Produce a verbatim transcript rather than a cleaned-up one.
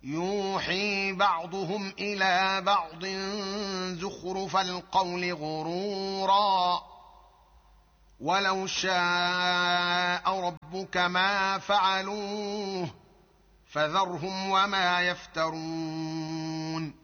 يوحي بعضهم إلى بعض زخرف القول غرورا ولو شاء ربك ما فعلوه فذرهم وما يفترون